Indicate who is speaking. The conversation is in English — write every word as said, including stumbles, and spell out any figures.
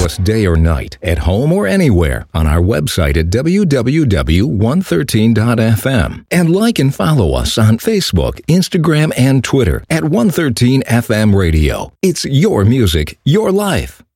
Speaker 1: us day or night, at home or anywhere, on our website at w w w dot one thirteen dot f m. And like and follow us on Facebook, Instagram, and Twitter at one thirteen F M Radio. It's your music, your life.